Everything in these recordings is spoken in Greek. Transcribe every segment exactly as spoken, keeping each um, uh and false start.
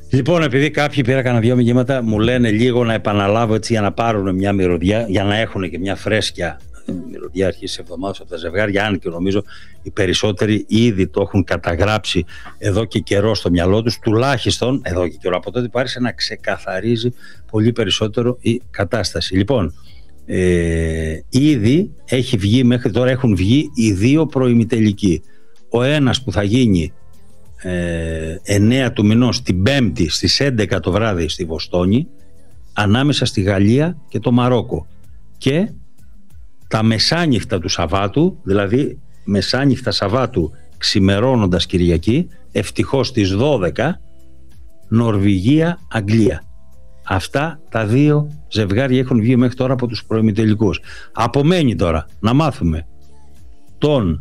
Λοιπόν, επειδή κάποιοι πήρα κανένα δυο μηνύματα, μου λένε λίγο να επαναλάβω έτσι για να πάρουν μια μυρωδιά, για να έχουν και μια φρέσκια μυρωδιά αρχής της εβδομάδας από τα ζευγάρια, αν και νομίζω οι περισσότεροι ήδη το έχουν καταγράψει εδώ και καιρό στο μυαλό τους, τουλάχιστον εδώ και καιρό, από τότε που άρχισε να ξεκαθαρίζει πολύ περισσότερο η κατάσταση. Λοιπόν, ε, ήδη έχει βγει, μέχρι τώρα έχουν βγει οι δύο προημιτελικοί. Ο ένας που θα γίνει ε, εννέα του μηνός την Πέμπτη στις έντεκα το βράδυ στη Βοστόνη, ανάμεσα στη Γαλλία και το Μαρόκο, και τα μεσάνυχτα του Σαββάτου, δηλαδή μεσάνυχτα Σαββάτου ξημερώνοντας Κυριακή, ευτυχώς στις δώδεκα, Νορβηγία-Αγγλία. Αυτά τα δύο ζευγάρια έχουν βγει μέχρι τώρα από τους προημιτελικούς. Απομένει τώρα να μάθουμε τον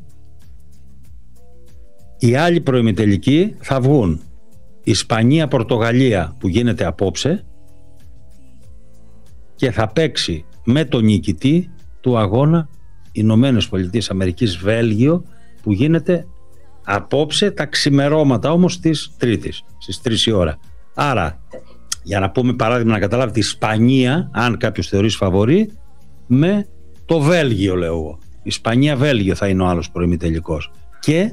οι άλλοι προημιτελικοί. Θα βγουν Ισπανία-Πορτογαλία που γίνεται απόψε και θα παίξει με τον νικητή του αγώνα Ηνωμένες Πολιτείες Αμερικής Βέλγιο που γίνεται απόψε τα ξημερώματα όμως της Τρίτης στις τρεις η ώρα. Άρα, για να πούμε παράδειγμα να καταλάβετε, η Ισπανία, αν κάποιος θεωρεί φαβορί, με το Βέλγιο λέω εγώ. Ισπανία-Βέλγιο θα είναι ο άλλος προημιτελικός. Και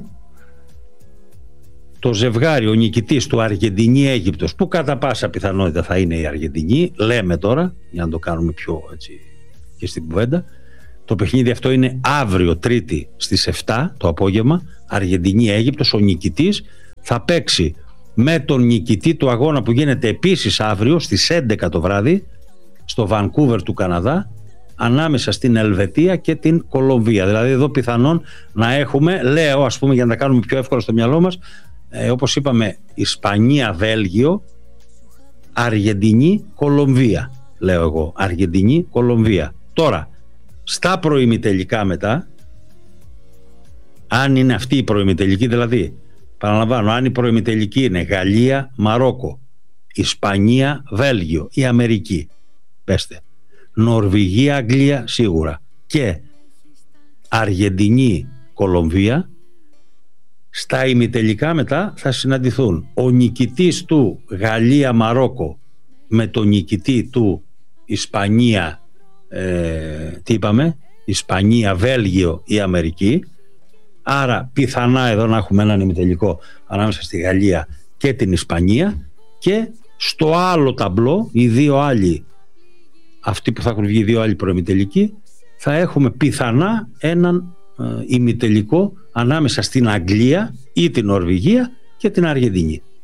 το ζευγάρι, ο νικητής του Αργεντινή-Αίγυπτος, που κατά πάσα πιθανότητα θα είναι η Αργεντινή, λέμε τώρα, για να το κάνουμε πιο έτσι και στην κουβέντα. Το παιχνίδι αυτό είναι αύριο Τρίτη στις επτά το απόγευμα, Αργεντινή-Αίγυπτος. Ο νικητής θα παίξει με τον νικητή του αγώνα που γίνεται επίσης αύριο στις έντεκα το βράδυ στο Βανκούβερ του Καναδά, ανάμεσα στην Ελβετία και την Κολομβία. Δηλαδή εδώ πιθανόν να έχουμε, λέω ας πούμε για να τα κάνουμε πιο εύκολα στο μυαλό μας, ε, όπως είπαμε, Ισπανία-Βέλγιο, Αργεντινή-Κολομβία, λέω εγώ, Αργεντινή-Κολομβία. Τώρα, στα προημιτελικά μετά, αν είναι αυτή η προημιτελική, δηλαδή, παραλαμβάνω, αν η προημιτελική είναι Γαλλία-Μαρόκο, Ισπανία-Βέλγιο ή Αμερική, πέστε, Νορβηγία-Αγγλία σίγουρα και Αργεντινή-Κολομβία, στα ημιτελικά μετά θα συναντηθούν ο νικητής του Γαλλία-Μαρόκο με τον νικητή του Ισπανία, ε, τι είπαμε, Ισπανία-Βέλγιο ή Αμερική. Άρα πιθανά εδώ να έχουμε έναν ημιτελικό ανάμεσα στη Γαλλία και την Ισπανία, και στο άλλο ταμπλό οι δύο άλλοι, αυτοί που θα έχουν βγει οι δύο άλλοι προημιτελικοί, θα έχουμε πιθανά έναν ε, ημιτελικό ανάμεσα στην Αγγλία ή την Νορβηγία και την Αργεντινή.